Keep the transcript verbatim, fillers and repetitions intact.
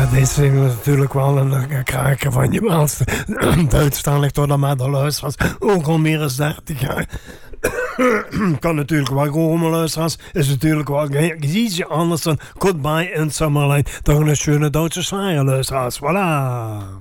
dit is natuurlijk wel een kraker van je maatste. Duitsstalig door de maar de luisteraars. Ook al meer dan dertig jaar. Kan natuurlijk wel gewoon luisteraars. Is natuurlijk wel ietsje anders dan Goodbye in Summerline. Door een schöne Duitse Schlager luisteraars. Voilà.